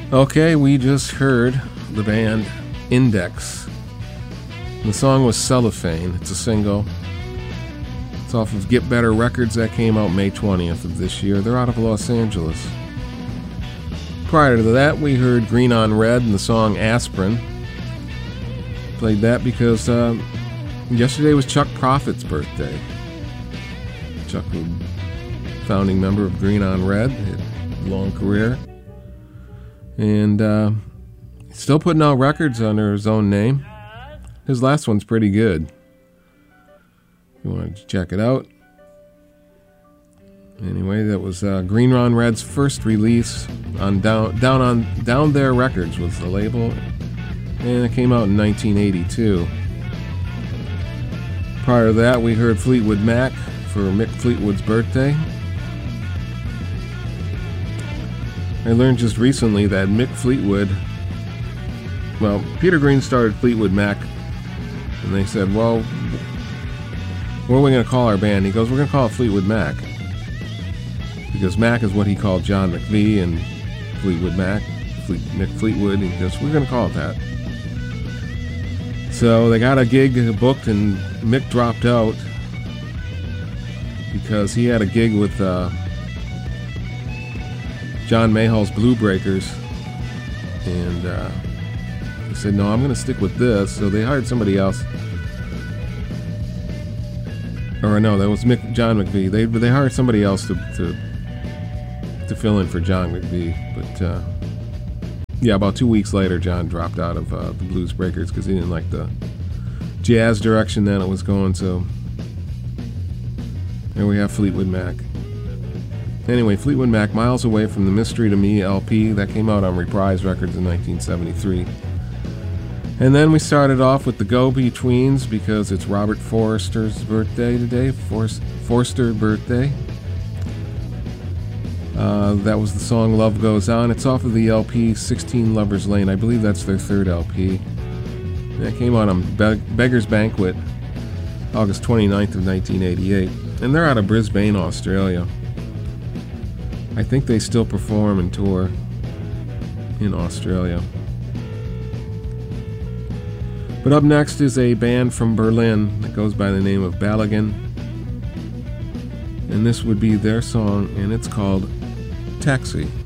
Okay, we just heard the band Index. The song was Cellophane. It's a single. It's off of Get Better Records that came out May 20th of this year. They're out of Los Angeles. Prior to that, we heard Green on Red and the song Aspirin. Played that because yesterday was Chuck Prophet's birthday. Chuck, founding member of Green on Red, had a long career. And still putting out records under his own name. His last one's pretty good. If you want to check it out. Anyway, that was Green on Red's first release on Down There Records was the label, and it came out in 1982. Prior to that, we heard Fleetwood Mac for Mick Fleetwood's birthday. I learned just recently that Mick Fleetwood, well, Peter Green started Fleetwood Mac, and they said, well, what are we going to call our band? He goes, we're going to call it Fleetwood Mac. Because Mac is what he called John McVie, and Fleetwood Mac, Mick Fleetwood, he goes, we're going to call it that. So they got a gig booked, and Mick dropped out because he had a gig with John Mayall's Blue Breakers, and he said, no, I'm going to stick with this. So they hired somebody else. Or no, that was John McVie. They hired somebody else to fill in for John McVie. But yeah, about 2 weeks later, John dropped out of the Blues Breakers because he didn't like the jazz direction that it was going. So there we have Fleetwood Mac. Anyway, Fleetwood Mac, Miles Away from the Mystery to Me LP, that came out on Reprise Records in 1973. And then we started off with the Go-Betweens because it's Robert Forster's birthday today, Forster birthday. That was the song Love Goes On. It's off of the LP 16 Lovers Lane. I believe that's their third LP. That came out on Beggar's Banquet, August 29th of 1988. And they're out of Brisbane, Australia. I think they still perform and tour in Australia. But up next is a band from Berlin that goes by the name of Balagan. And this would be their song, and it's called Taxi.